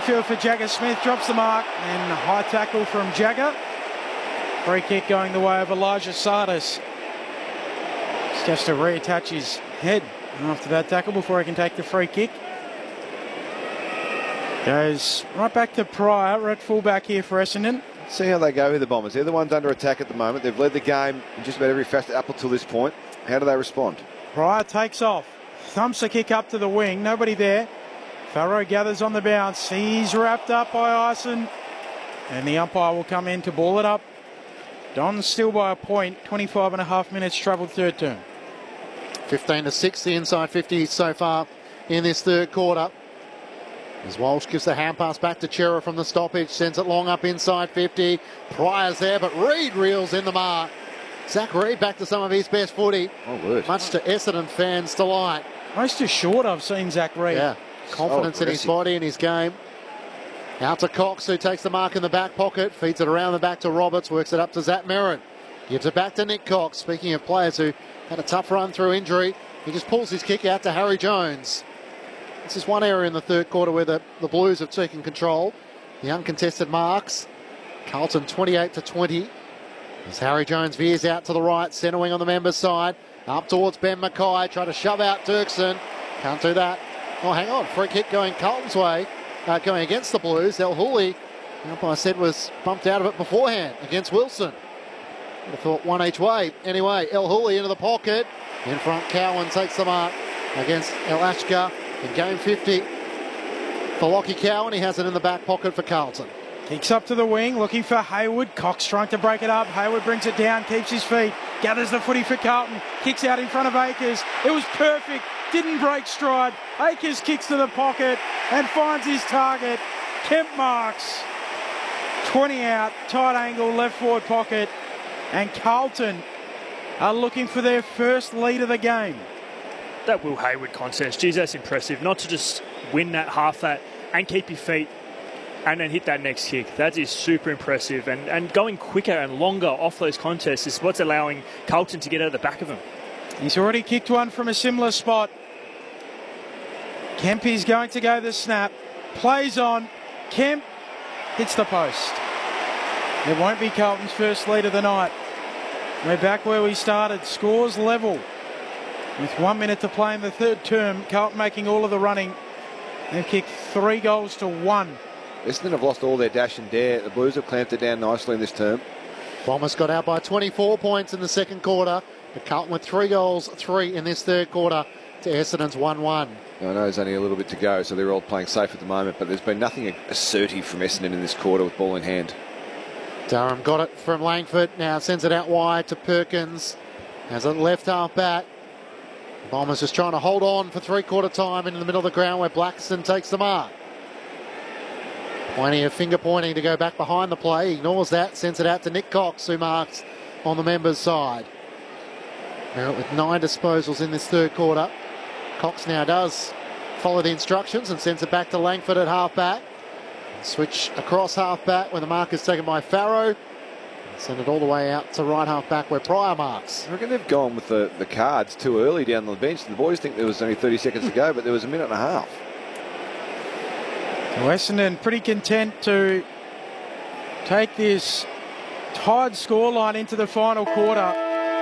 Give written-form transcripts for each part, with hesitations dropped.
infield for Jagger Smith, drops the mark, and high tackle from Jagger. Free kick going the way of Elijah Sardis. Just has to reattach his head after that tackle before he can take the free kick. Goes right back to Pryor, at fullback here for Essendon. See how they go with the Bombers. They're the ones under attack at the moment. They've led the game in just about every facet up until this point. How do they respond? Pryor takes off, thumps a kick up to the wing, nobody there. Farrow gathers on the bounce. He's wrapped up by Ison, and the umpire will come in to ball it up. Don still by a point, 25 and a half minutes travelled third term. 15-6, the inside 50 so far in this third quarter. As Walsh gives the hand pass back to Chera from the stoppage, sends it long up inside 50. Pryor's there, but Reid reels in the mark. Zach Reid back to some of his best footy. Oh, word. Much to Essendon fans' delight. Most assured I've seen Zach Reid. Yeah, confidence in his body and his game. Out to Cox, who takes the mark in the back pocket, feeds it around the back to Roberts, works it up to Zach Merrin. Gives it back to Nick Cox. Speaking of players who had a tough run through injury, he just pulls his kick out to Harry Jones. This is one area in the third quarter where the Blues have taken control. The uncontested marks. Carlton 28-20. As Harry Jones veers out to the right, centre wing on the members' side. Up towards Ben Mackay, try to shove out Dirksen. Can't do that. Oh, hang on. Free kick going Carlton's way. Going against the Blues. El Hooley, the umpire said, was bumped out of it beforehand against Wilson. Would have thought one each way. Anyway, El Hooley into the pocket. In front, Cowan takes the mark against El Ashka. In game 50 for Lockie Cowan, he has it in the back pocket for Carlton. Kicks up to the wing, looking for Hayward. Cox trying to break it up. Hayward brings it down, keeps his feet, gathers the footy for Carlton, kicks out in front of Akers. It was perfect, didn't break stride. Akers kicks to the pocket and finds his target. Kemp marks. 20 out, tight angle, left forward pocket. And Carlton are looking for their first lead of the game. That Will Hayward contest, geez, that's impressive. Not to just win that, half that, and keep your feet and then hit that next kick. That is super impressive. And going quicker and longer off those contests is what's allowing Carlton to get out of the back of him. He's already kicked one from a similar spot. Kempy's going to go the snap. Plays on. Kemp hits the post. It won't be Carlton's first lead of the night. We're back where we started. Scores level. With 1 minute to play in the third term, Carlton making all of the running. They've kicked 3 goals to 1. Essendon have lost all their dash and dare. The Blues have clamped it down nicely in this term. Bombers got out by 24 points in the second quarter. But Carlton with 3 goals, 3 in this third quarter to Essendon's 1-1. I know there's only a little bit to go, so they're all playing safe at the moment, but there's been nothing assertive from Essendon in this quarter with ball in hand. Durham got it from Langford. Now sends it out wide to Perkins. Has a left half back. Bombers just trying to hold on for three-quarter time in the middle of the ground where Blackson takes the mark. Plenty of finger pointing to go back behind the play. He ignores that, sends it out to Nick Cox, who marks on the members' side. Merritt with 9 disposals in this third quarter. Cox now does follow the instructions and sends it back to Langford at half-back. Switch across half-back where the mark is taken by Farrow. Send it all the way out to right half-back where Pryor marks. I reckon they've gone with the cards too early down the bench. The boys think there was only 30 seconds to go, but there was a minute and a half. Essendon pretty content to take this tied scoreline into the final quarter.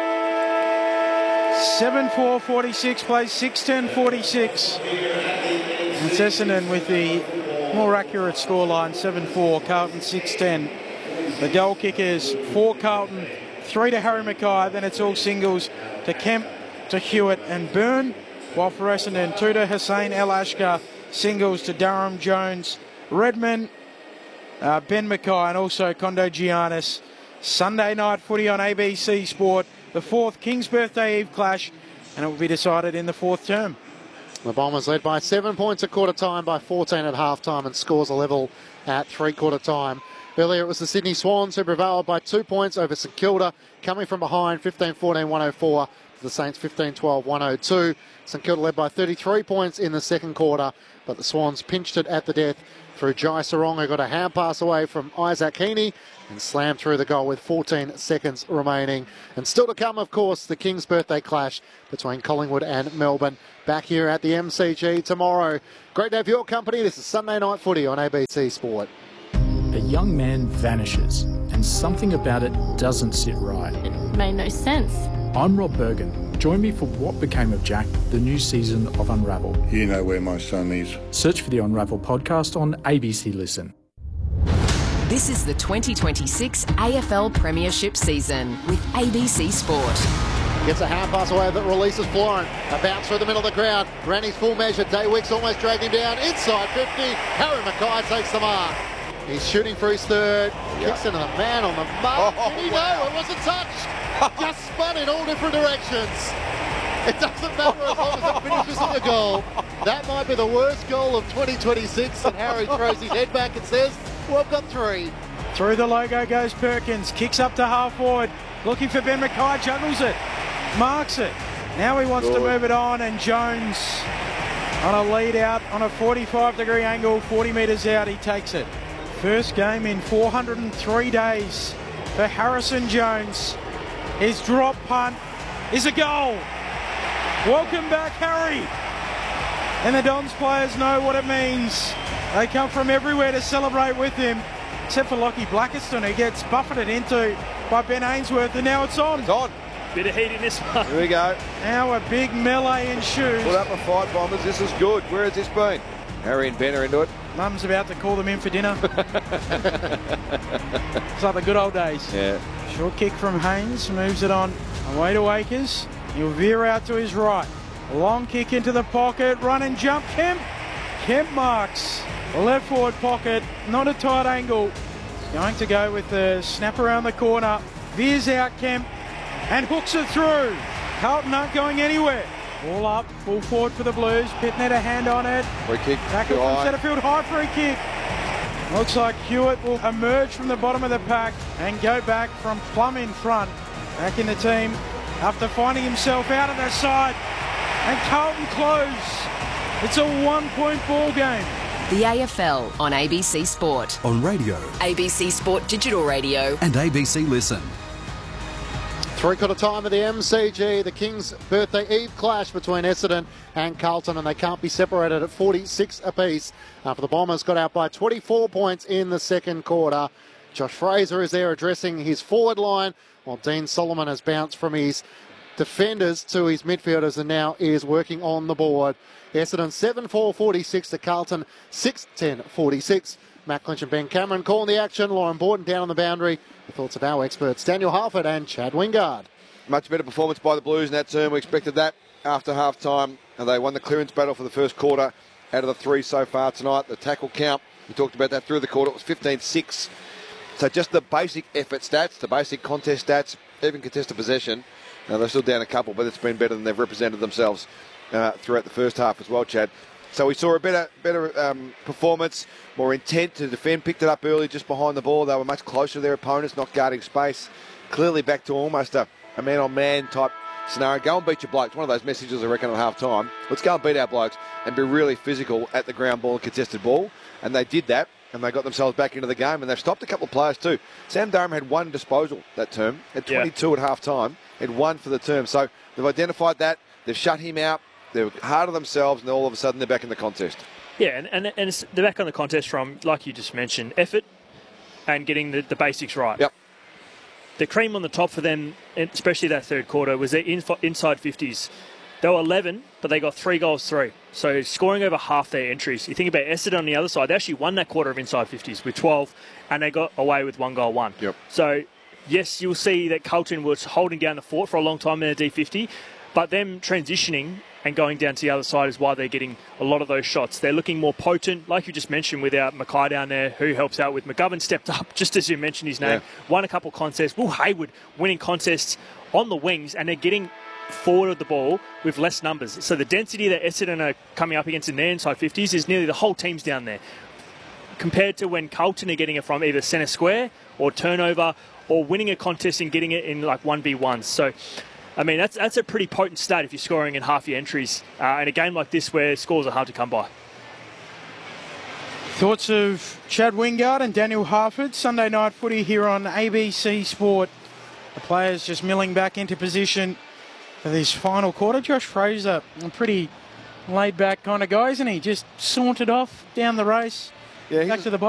7-4-46 plays 6-10-46. It's Essendon with the more accurate scoreline, 7-4, Carlton 6-10. The goal kickers for Carlton, 3 to Harry Mackay, then it's all singles to Kemp, to Hewitt and Byrne, while for Essendon, 2 to Hussein El Ashka, singles to Durham, Jones, Redmond, Ben Mackay and also Kondo Giannis. Sunday night footy on ABC Sport, the 4th King's Birthday Eve clash, and it will be decided in the 4th term. The Bombers led by 7 points at quarter time, by 14 at half time, and scores a level at three-quarter time. Earlier it was the Sydney Swans who prevailed by 2 points over St Kilda, coming from behind 15-14, 104 to the Saints 15-12-102. St Kilda led by 33 points in the second quarter, but the Swans pinched it at the death through Jai Sarong, who got a hand pass away from Isaac Heaney and slammed through the goal with 14 seconds remaining. And still to come, of course, the King's birthday clash between Collingwood and Melbourne back here at the MCG tomorrow. Great to have your company. This is Sunday Night Footy on ABC Sport. A young man vanishes and something about it doesn't sit right. It made no sense. I'm Rob Bergen. Join me for What Became of Jack, the new season of Unravel. You know where my son is. Search for the Unravel podcast on ABC Listen. This is the 2026 AFL Premiership season with ABC Sport. Gets a hand pass away that releases Florin. A bounce through the middle of the ground. Granny's full measure. Daywicks almost dragged him down. Inside 50. Harry Mackay takes the mark. He's shooting for his third. Kicks into the man on the mark. Did he know? It wasn't touched. Just spun in all different directions. It doesn't matter as long as it finishes in the goal. That might be the worst goal of 2026. And Harry throws his head back and says, well, I've got three. Through the logo goes Perkins. Kicks up to half forward. Looking for Ben Mackay. Juggles it. Marks it. Now he wants to move it on. And Jones on a lead out on a 45-degree angle. 40 metres out. He takes it. First game in 403 days for Harrison Jones. His drop punt is a goal. Welcome back, Harry. And the Dons players know what it means. They come from everywhere to celebrate with him, except for Lockie Blackiston, who gets buffeted into by Ben Ainsworth, and now it's on. It's on. Bit of heat in this one. Here we go. Now a big melee ensues. Put up a fight, Bombers. This is good. Where has this been? Harry and Ben are into it. Mum's about to call them in for dinner. It's like the good old days. Yeah. Short kick from Haynes, moves it on. Away to Akers. He'll veer out to his right. Long kick into the pocket. Run and jump. Kemp. Kemp marks. Left forward pocket. Not a tight angle. He's going to go with the snap around the corner. Veers out Kemp. And hooks it through. Carlton not going anywhere. All up. Full forward for the Blues. Pitnet a hand on it. Free kick. Tackle from Setterfield. High free kick. Looks like Hewitt will emerge from the bottom of the pack and go back from Plum in front. Back in the team after finding himself out of the side. And Carlton close. It's a 1-point ball game. The AFL on ABC Sport. On radio. ABC Sport Digital Radio. And ABC Listen. Three-quarter time of the MCG, the King's birthday eve clash between Essendon and Carlton, and they can't be separated at 46 apiece after the Bombers got out by 24 points in the second quarter. Josh Fraser is there addressing his forward line, while Dean Solomon has bounced from his defenders to his midfielders and now is working on the board. Essendon 7-4-46 to Carlton 6-10-46. Matt Clinch and Ben Cameron calling the action. Lauren Borden down on the boundary. The thoughts of our experts, Daniel Harford and Chad Wingard. Much better performance by the Blues in that term. We expected that after half-time. And they won the clearance battle for the first quarter out of the three so far tonight. The tackle count, we talked about that through the quarter, it was 15-6. So just the basic effort stats, the basic contest stats, even contested possession. Now they're still down a couple, but it's been better than they've represented themselves throughout the first half as well, Chad. So we saw a better performance, more intent to defend, picked it up early just behind the ball. They were much closer to their opponents, not guarding space. Clearly back to almost a man-on-man type scenario. Go and beat your blokes. One of those messages, I reckon, at half-time. Let's go and beat our blokes and be really physical at the ground ball and contested ball. And they did that, and they got themselves back into the game, and they've stopped a couple of players too. Sam Durham had one disposal that term, had 22 at half-time, had one for the term. So they've identified that, they've shut him out, they're hard on themselves, and all of a sudden they're back in the contest. Yeah, and they're back on the contest from, like you just mentioned, effort and getting the basics right. Yep. The cream on the top for them, especially that third quarter, was their inside 50s. They were 11, but they got 3 goals through. So scoring over half their entries. You think about Essendon on the other side, they actually won that quarter of inside 50s with 12, and they got away with 1 goal won. Yep. So, yes, you'll see that Carlton was holding down the fort for a long time in their D50, but them transitioning and going down to the other side is why they're getting a lot of those shots. They're looking more potent, like you just mentioned, without Mackay down there, who helps out with McGovern stepped up, just as you mentioned his name, won a couple contests. Will Hayward winning contests on the wings, and they're getting forward of the ball with less numbers. So the density that Essendon are coming up against in their inside 50s is nearly the whole team's down there. Compared to when Carlton are getting it from either centre square or turnover or winning a contest and getting it in like 1v1s. So I mean, that's a pretty potent stat if you're scoring in half your entries in a game like this where scores are hard to come by. Thoughts of Chad Wingard and Daniel Harford, Sunday night footy here on ABC Sport. The players just milling back into position for this final quarter. Josh Fraser, a pretty laid-back kind of guy, isn't he? Just sauntered off down the race, back to the